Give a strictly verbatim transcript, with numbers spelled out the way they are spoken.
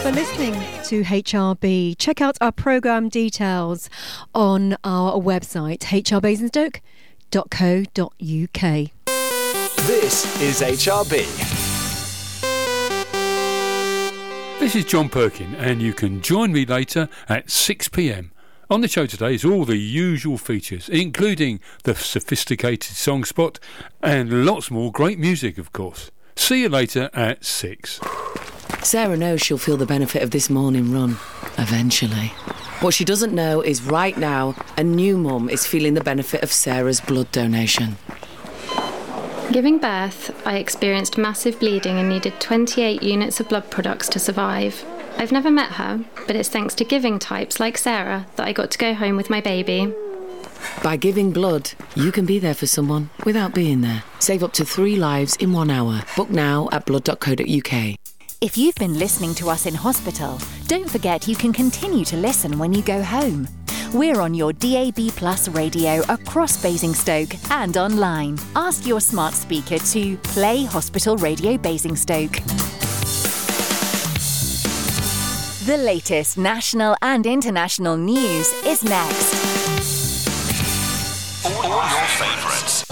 for listening to H R B. Check out our programme details on our website, h r basingstoke dot co dot u k. This is H R B. This is John Perkin, and you can join me later at six p m. On the show today is all the usual features, including the sophisticated song spot and lots more great music, of course. See you later at six. Sarah knows she'll feel the benefit of this morning run, eventually. What she doesn't know is right now, a new mum is feeling the benefit of Sarah's blood donation. Giving birth, I experienced massive bleeding and needed twenty-eight units of blood products to survive. I've never met her, but it's thanks to giving types like Sarah that I got to go home with my baby. By giving blood, you can be there for someone without being there. Save up to three lives in one hour. Book now at blood dot co dot u k. If you've been listening to us in hospital, don't forget you can continue to listen when you go home. We're on your D A B Plus radio across Basingstoke and online. Ask your smart speaker to play Hospital Radio Basingstoke. The latest national and international news is next. All your favourites.